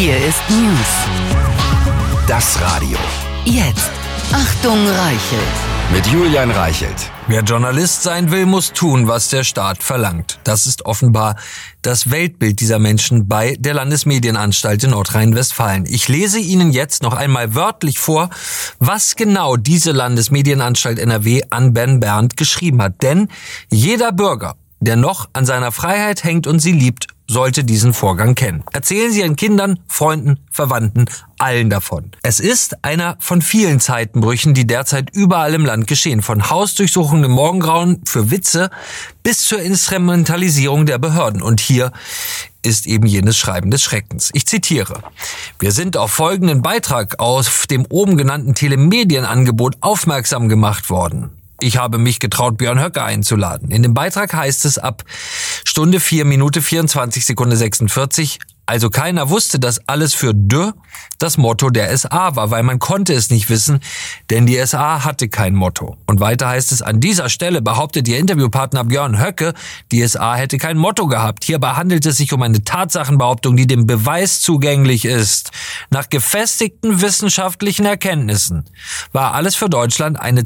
Hier ist News. Das Radio. Jetzt. Achtung, Reichelt. Mit Julian Reichelt. Wer Journalist sein will, muss tun, was der Staat verlangt. Das ist offenbar das Weltbild dieser Menschen bei der Landesmedienanstalt in Nordrhein-Westfalen. Ich lese Ihnen jetzt noch einmal wörtlich vor, was genau diese Landesmedienanstalt NRW an Ben Berndt geschrieben hat. Denn jeder Bürger, der noch an seiner Freiheit hängt und sie liebt, sollte diesen Vorgang kennen. Erzählen Sie Ihren Kindern, Freunden, Verwandten, allen davon. Es ist einer von vielen Zeitenbrüchen, die derzeit überall im Land geschehen. Von Hausdurchsuchungen im Morgengrauen für Witze bis zur Instrumentalisierung der Behörden. Und hier ist eben jenes Schreiben des Schreckens. Ich zitiere: Wir sind auf folgenden Beitrag aus dem oben genannten Telemedienangebot aufmerksam gemacht worden. Ich habe mich getraut, Björn Höcke einzuladen. In dem Beitrag heißt es ab Stunde 4 Minute 24 Sekunde 46, also keiner wusste, dass alles für das Motto der SA war, weil man konnte es nicht wissen, denn die SA hatte kein Motto. Und weiter heißt es, an dieser Stelle behauptet Ihr Interviewpartner Björn Höcke, die SA hätte kein Motto gehabt. Hierbei handelt es sich um eine Tatsachenbehauptung, die dem Beweis zugänglich ist. Nach gefestigten wissenschaftlichen Erkenntnissen war alles für Deutschland eine